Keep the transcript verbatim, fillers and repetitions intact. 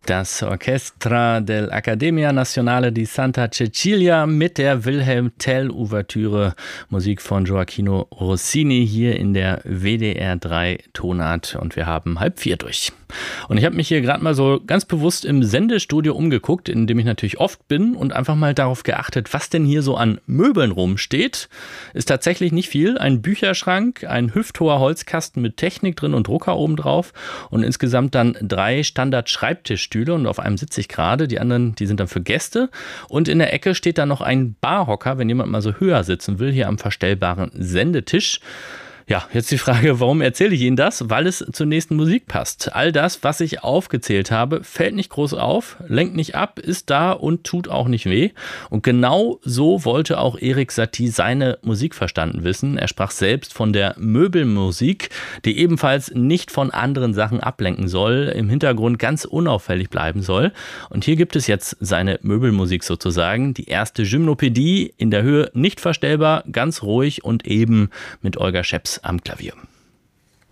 Das Orchestra dell'Accademia Nazionale di Santa Cecilia mit der Wilhelm Tell-Ouvertüre, Musik von Gioachino Rossini hier in der W D R drei Tonart und wir haben halb vier durch. Und ich habe mich hier gerade mal so ganz bewusst im Sendestudio umgeguckt, in dem ich natürlich oft bin und einfach mal darauf geachtet, was denn hier so an Möbeln rumsteht. Ist tatsächlich nicht viel. Ein Bücherschrank, ein hüfthoher Holzkasten mit Technik drin und Drucker oben drauf und insgesamt dann drei Standard-Schreibtischstühle und auf einem sitze ich gerade. Die anderen, die sind dann für Gäste. Und in der Ecke steht dann noch ein Barhocker, wenn jemand mal so höher sitzen will, hier am verstellbaren Sendetisch. Ja, jetzt die Frage, warum erzähle ich Ihnen das? Weil es zur nächsten Musik passt. All das, was ich aufgezählt habe, fällt nicht groß auf, lenkt nicht ab, ist da und tut auch nicht weh. Und genau so wollte auch Erik Satie seine Musik verstanden wissen. Er sprach selbst von der Möbelmusik, die ebenfalls nicht von anderen Sachen ablenken soll, im Hintergrund ganz unauffällig bleiben soll. Und hier gibt es jetzt seine Möbelmusik sozusagen. Die erste Gymnopädie, in der Höhe nicht verstellbar, ganz ruhig und eben mit Olga Scheps am Klavier.